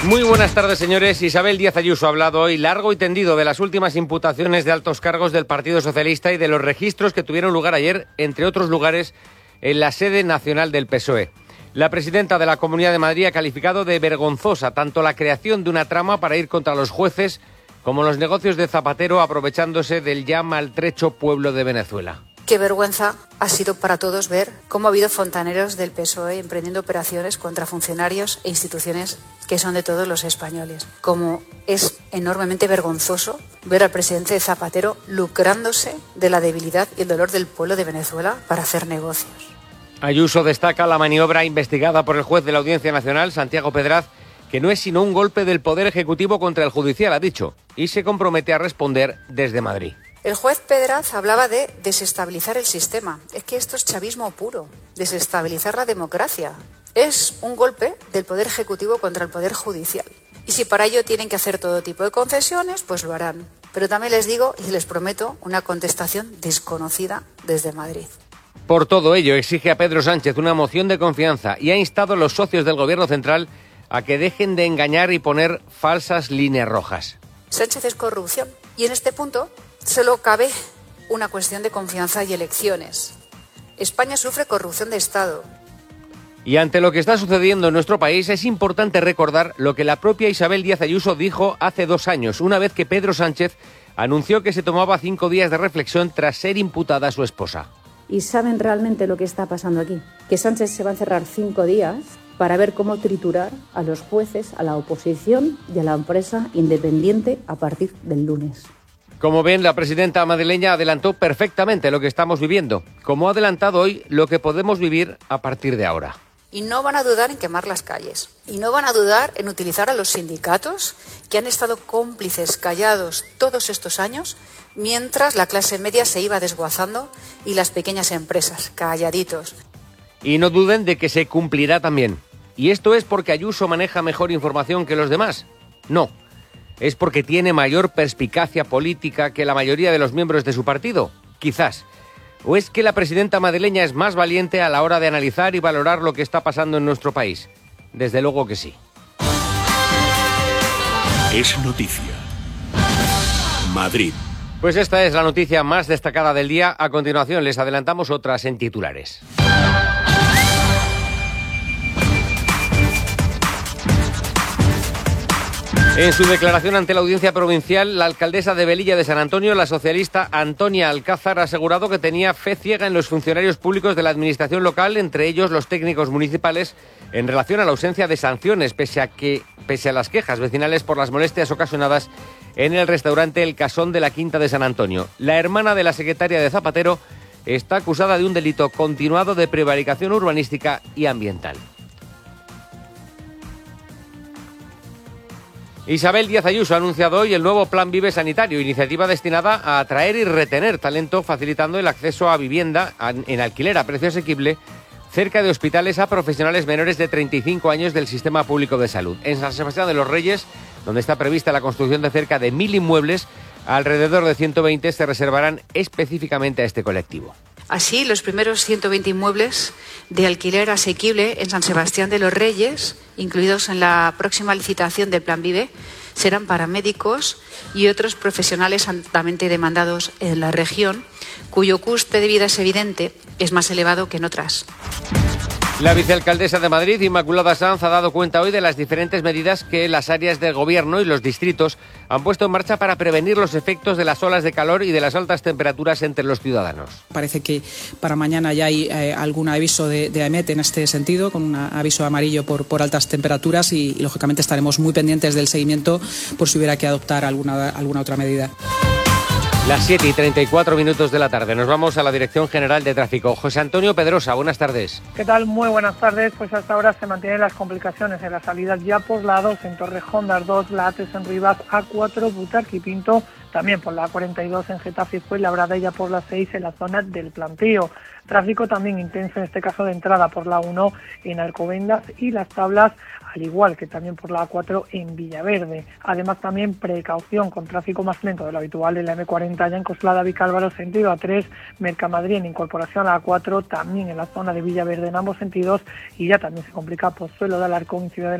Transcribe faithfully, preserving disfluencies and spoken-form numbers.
Muy buenas tardes, señores. Isabel Díaz Ayuso ha hablado hoy largo y tendido de las últimas imputaciones de altos cargos del Partido Socialista y de los registros que tuvieron lugar ayer, entre otros lugares, en la sede nacional del P S O E. La presidenta de la Comunidad de Madrid ha calificado de vergonzosa tanto la creación de una trama para ir contra los jueces como los negocios de Zapatero aprovechándose del ya maltrecho pueblo de Venezuela. Qué vergüenza ha sido para todos ver cómo ha habido fontaneros del P S O E emprendiendo operaciones contra funcionarios e instituciones que son de todos los españoles. Como es enormemente vergonzoso ver al presidente de Zapatero lucrándose de la debilidad y el dolor del pueblo de Venezuela para hacer negocios. Ayuso destaca la maniobra investigada por el juez de la Audiencia Nacional, Santiago Pedraz, que no es sino un golpe del Poder Ejecutivo contra el Judicial, ha dicho, y se compromete a responder desde Madrid. El juez Pedraz hablaba de desestabilizar el sistema. Es que esto es chavismo puro, desestabilizar la democracia. Es un golpe del Poder Ejecutivo contra el Poder Judicial. Y si para ello tienen que hacer todo tipo de concesiones, pues lo harán. Pero también les digo y les prometo una contestación desconocida desde Madrid. Por todo ello, exige a Pedro Sánchez una moción de confianza y ha instado a los socios del Gobierno central a que dejen de engañar y poner falsas líneas rojas. Sánchez es corrupción y en este punto solo cabe una cuestión de confianza y elecciones. España sufre corrupción de Estado. Y ante lo que está sucediendo en nuestro país es importante recordar lo que la propia Isabel Díaz Ayuso dijo hace dos años, una vez que Pedro Sánchez anunció que se tomaba cinco días de reflexión tras ser imputada a su esposa. ¿Y saben realmente lo que está pasando aquí? Que Sánchez se va a encerrar cinco días para ver cómo triturar a los jueces, a la oposición y a la empresa independiente a partir del lunes. Como ven, la presidenta madrileña adelantó perfectamente lo que estamos viviendo, como ha adelantado hoy lo que podemos vivir a partir de ahora. Y no van a dudar en quemar las calles. Y no van a dudar en utilizar a los sindicatos que han estado cómplices, callados todos estos años, mientras la clase media se iba desguazando y las pequeñas empresas, calladitos. Y no duden de que se cumplirá también. ¿Y esto es porque Ayuso maneja mejor información que los demás? No. ¿Es porque tiene mayor perspicacia política que la mayoría de los miembros de su partido? Quizás. ¿O es que la presidenta madrileña es más valiente a la hora de analizar y valorar lo que está pasando en nuestro país? Desde luego que sí. Es noticia. Madrid. Pues esta es la noticia más destacada del día. A continuación les adelantamos otras en titulares. En su declaración ante la audiencia provincial, la alcaldesa de Velilla de San Antonio, la socialista Antonia Alcázar, ha asegurado que tenía fe ciega en los funcionarios públicos de la administración local, entre ellos los técnicos municipales, en relación a la ausencia de sanciones, pese a que, pese a las quejas vecinales por las molestias ocasionadas en el restaurante El Casón de la Quinta de San Antonio. La hermana de la secretaria de Zapatero está acusada de un delito continuado de prevaricación urbanística y ambiental. Isabel Díaz Ayuso ha anunciado hoy el nuevo Plan Vive Sanitario, iniciativa destinada a atraer y retener talento, facilitando el acceso a vivienda en alquiler a precio asequible cerca de hospitales a profesionales menores de treinta y cinco años del sistema público de salud. En San Sebastián de los Reyes, donde está prevista la construcción de cerca de mil inmuebles, alrededor de ciento veinte se reservarán específicamente a este colectivo. Así, los primeros ciento veinte inmuebles de alquiler asequible en San Sebastián de los Reyes, incluidos en la próxima licitación del Plan Vive, serán para médicos y otros profesionales altamente demandados en la región, cuyo coste de vida es evidente, es más elevado que en otras. La vicealcaldesa de Madrid, Inmaculada Sanz, ha dado cuenta hoy de las diferentes medidas que las áreas de gobierno y los distritos han puesto en marcha para prevenir los efectos de las olas de calor y de las altas temperaturas entre los ciudadanos. Parece que para mañana ya hay eh, algún aviso de, de AEMET en este sentido, con un aviso amarillo por, por altas temperaturas y, y, lógicamente, estaremos muy pendientes del seguimiento por si hubiera que adoptar alguna, alguna otra medida. Las siete y treinta y cuatro minutos de la tarde. Nos vamos a la Dirección General de Tráfico. José Antonio Pedrosa, buenas tardes. ¿Qué tal? Muy buenas tardes. Pues hasta ahora se mantienen las complicaciones en las salidas ya por la A dos en Torrejón, las dos, la A tres en Rivas, A cuatro, Butarque y Pinto, también por la A cuarenta y dos en Getafe y Fuenlabrada y ya por la seis en la zona del Plantío. Tráfico también intenso, en este caso de entrada por la uno en Alcobendas y Las Tablas, al igual que también por la A cuatro en Villaverde. Además, también precaución con tráfico más lento de lo habitual en la M cuarenta ya en Coslada Vicálvaro sentido A tres, Mercamadrid en incorporación a la A cuatro, también en la zona de Villaverde en ambos sentidos, y ya también se complica Pozuelo de Alarcón y Ciudad de